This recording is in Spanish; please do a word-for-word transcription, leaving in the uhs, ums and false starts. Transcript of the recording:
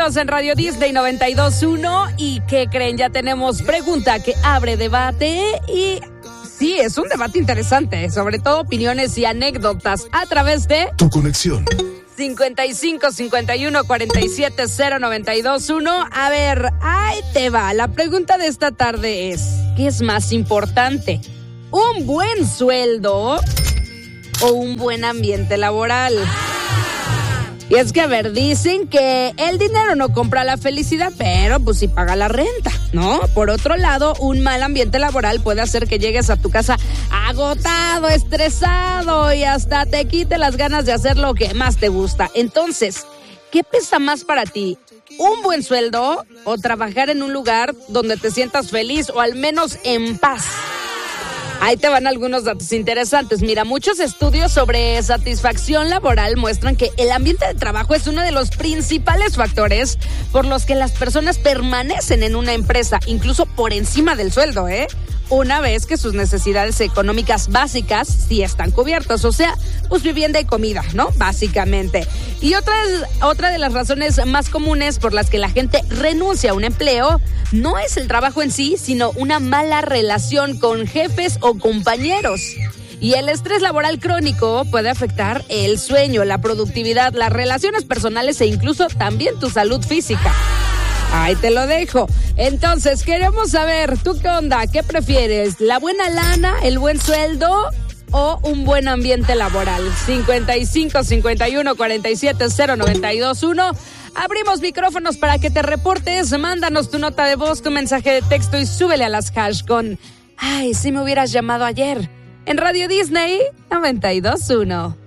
En Radio Disney noventa y dos punto uno. ¿Y qué creen? Ya tenemos pregunta que abre debate y sí, es un debate interesante, sobre todo opiniones y anécdotas a través de Tu Conexión. cincuenta y cinco, cincuenta y uno, cuarenta y siete, cero, noventa y dos, uno. A ver, ahí te va. La pregunta de esta tarde es, ¿qué es más importante? ¿Un buen sueldo o un buen ambiente laboral? Y es que, a ver, dicen que el dinero no compra la felicidad, pero pues sí paga la renta, ¿no? Por otro lado, un mal ambiente laboral puede hacer que llegues a tu casa agotado, estresado y hasta te quite las ganas de hacer lo que más te gusta. Entonces, ¿qué pesa más para ti? ¿Un buen sueldo o trabajar en un lugar donde te sientas feliz o al menos en paz? Ahí te van algunos datos interesantes. Mira, muchos estudios sobre satisfacción laboral muestran que el ambiente de trabajo es uno de los principales factores por los que las personas permanecen en una empresa, incluso por encima del sueldo, ¿eh? Una vez que sus necesidades económicas básicas sí están cubiertas, o sea, pues vivienda y comida, ¿no? Básicamente. Y otra, otra de las razones más comunes por las que la gente renuncia a un empleo no es el trabajo en sí, sino una mala relación con jefes o compañeros. Y el estrés laboral crónico puede afectar el sueño, la productividad, las relaciones personales e incluso también tu salud física. Ahí te lo dejo. Entonces, queremos saber, ¿tú qué onda? ¿Qué prefieres? ¿La buena lana, el buen sueldo o un buen ambiente laboral? cincuenta y cinco, cincuenta y uno, cuarenta y siete, cero, noventa y dos, uno. Abrimos micrófonos para que te reportes. Mándanos tu nota de voz, tu mensaje de texto y súbele a las hash con... Ay, si me hubieras llamado ayer. En Radio Disney noventa y dos punto uno.